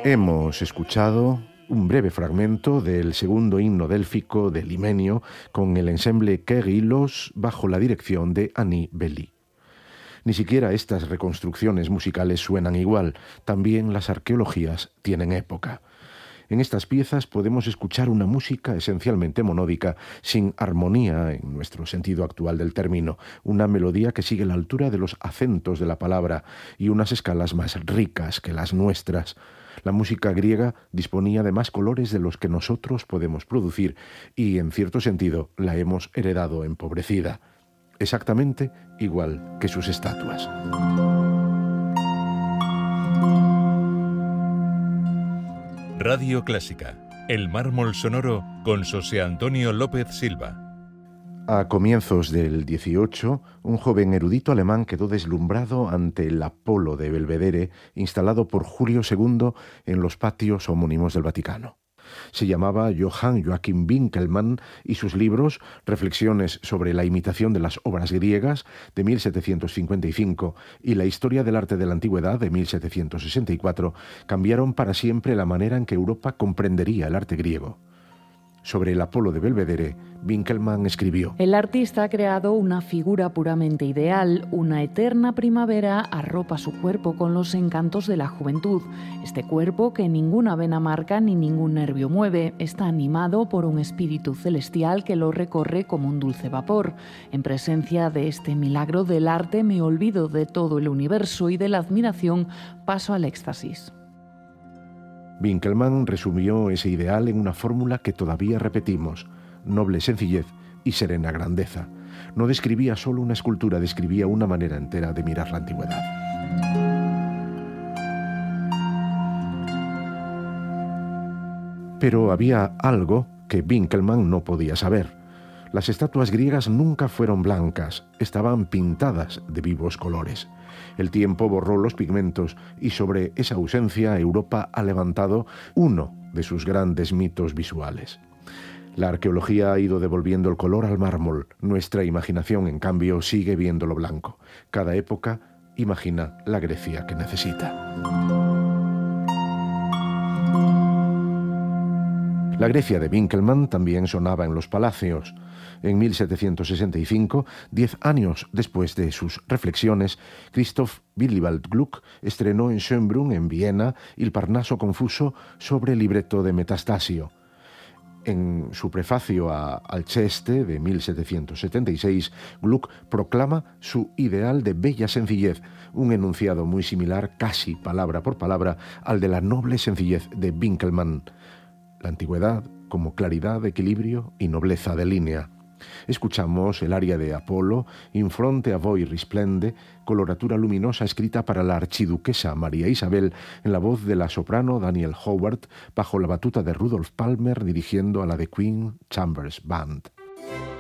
Hemos escuchado un breve fragmento del segundo himno délfico del Limenio con el ensemble Kegilos bajo la dirección de Annie Belly. Ni siquiera estas reconstrucciones musicales suenan igual, también las arqueologías tienen época. En estas piezas podemos escuchar una música esencialmente monódica, sin armonía en nuestro sentido actual del término, una melodía que sigue la altura de los acentos de la palabra y unas escalas más ricas que las nuestras. La música griega disponía de más colores de los que nosotros podemos producir y, en cierto sentido, la hemos heredado empobrecida, exactamente igual que sus estatuas. Radio Clásica, el mármol sonoro con José Antonio López Silva. A comienzos del 18, un joven erudito alemán quedó deslumbrado ante el Apolo de Belvedere instalado por Julio II en los patios homónimos del Vaticano. Se llamaba Johann Joachim Winckelmann y sus libros, Reflexiones sobre la imitación de las obras griegas, de 1755, y La historia del arte de la antigüedad, de 1764, cambiaron para siempre la manera en que Europa comprendería el arte griego. Sobre el Apolo de Belvedere, Winckelmann escribió: El artista ha creado una figura puramente ideal, una eterna primavera arropa su cuerpo con los encantos de la juventud. Este cuerpo, que ninguna vena marca ni ningún nervio mueve, está animado por un espíritu celestial que lo recorre como un dulce vapor. En presencia de este milagro del arte me olvido de todo el universo y de la admiración paso al éxtasis. Winckelmann resumió ese ideal en una fórmula que todavía repetimos: noble sencillez y serena grandeza. No describía solo una escultura, describía una manera entera de mirar la antigüedad. Pero había algo que Winckelmann no podía saber. Las estatuas griegas nunca fueron blancas, estaban pintadas de vivos colores. El tiempo borró los pigmentos y sobre esa ausencia Europa ha levantado uno de sus grandes mitos visuales. La arqueología ha ido devolviendo el color al mármol. Nuestra imaginación, en cambio, sigue viéndolo blanco. Cada época imagina la Grecia que necesita. La Grecia de Winckelmann también sonaba en los palacios. En 1765, 10 años después de sus reflexiones, Christoph Willibald Gluck estrenó en Schönbrunn, en Viena, Il Parnaso confuso sobre el libreto de Metastasio. En su prefacio a Alceste de 1776, Gluck proclama su ideal de bella sencillez, un enunciado muy similar, casi palabra por palabra, al de la noble sencillez de Winckelmann. La antigüedad como claridad, equilibrio y nobleza de línea. Escuchamos el aria de Apolo, In fronte a voi risplende, coloratura luminosa escrita para la archiduquesa María Isabel en la voz de la soprano Danielle Howard, bajo la batuta de Rudolf Palmer dirigiendo a la The Queen Chambers Band.